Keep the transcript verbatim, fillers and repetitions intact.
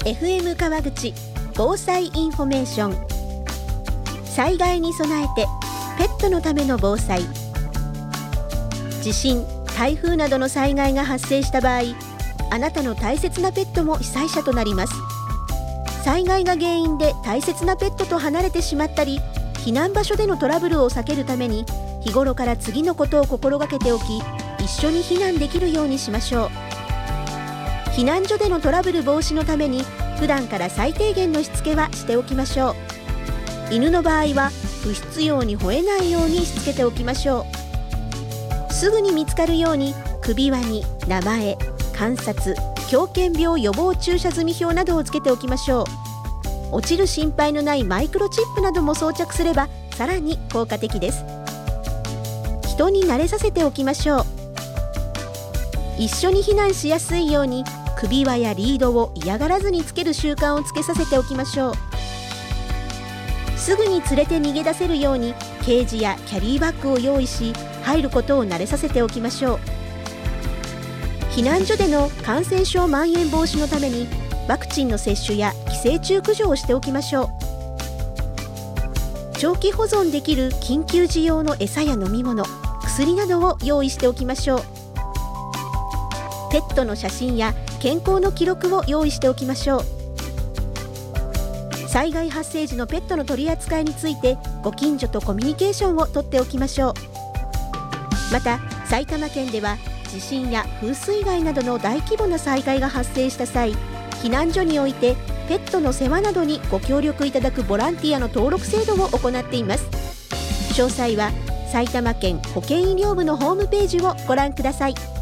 エフエム 川口防災インフォメーション。災害に備えてペットのための防災。地震、台風などの災害が発生した場合、あなたの大切なペットも被災者となります。災害が原因で大切なペットと離れてしまったり、避難場所でのトラブルを避けるために日頃から次のことを心がけておき、一緒に避難できるようにしましょう。避難所でのトラブル防止のために普段から最低限のしつけはしておきましょう。犬の場合は不必要に吠えないようにしつけておきましょう。すぐに見つかるように首輪に名前、観察、狂犬病予防注射済表などをつけておきましょう。落ちる心配のないマイクロチップなども装着すればさらに効果的です。人に慣れさせておきましょう。一緒に避難しやすいように首輪やリードを嫌がらずにつける習慣をつけさせておきましょう。すぐに連れて逃げ出せるようにケージやキャリーバッグを用意し、入ることを慣れさせておきましょう。避難所での感染症蔓延防止のためにワクチンの接種や寄生虫駆除をしておきましょう。長期保存できる緊急時用の餌や飲み物、薬などを用意しておきましょう。ペットの写真や健康の記録を用意しておきましょう。災害発生時のペットの取り扱いについてご近所とコミュニケーションをとっておきましょう。また埼玉県では地震や風水害などの大規模な災害が発生した際、避難所においてペットの世話などにご協力いただくボランティアの登録制度を行っています。詳細は埼玉県保健医療部のホームページをご覧ください。